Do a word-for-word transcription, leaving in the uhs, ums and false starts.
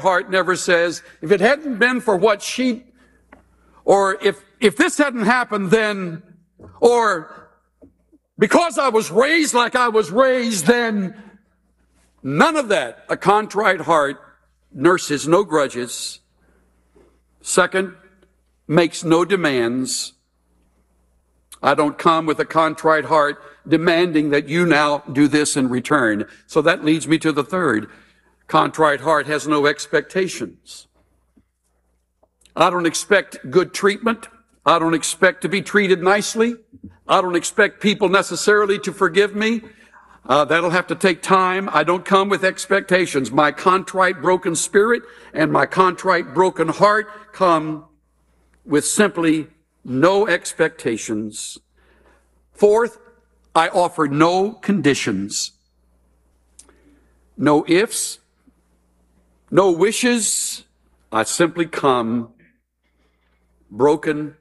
heart never says, if it hadn't been for what she, or if, if this hadn't happened then, or because I was raised like I was raised then, none of that. A contrite heart nurses no grudges. Second, makes no demands. I don't come with a contrite heart demanding that you now do this in return. So that leads me to the third. Contrite heart has no expectations. I don't expect good treatment. I don't expect to be treated nicely. I don't expect people necessarily to forgive me. Uh, that'll have to take time. I don't come with expectations. My contrite, broken spirit and my contrite, broken heart come with simply no expectations. Fourth, I offer no conditions. No ifs, no wishes. I simply come broken